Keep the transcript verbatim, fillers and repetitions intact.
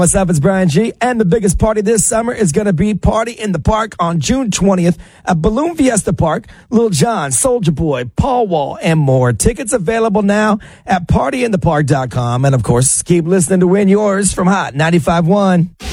What's up? It's Brian G. And the biggest party this summer is going to be Party in the Park on June twentieth at Balloon Fiesta Park. Lil Jon, Soulja Boy, Paul Wall, and more. Tickets available now at party in the park dot com. And, of course, keep listening to win yours from Hot ninety-five point one.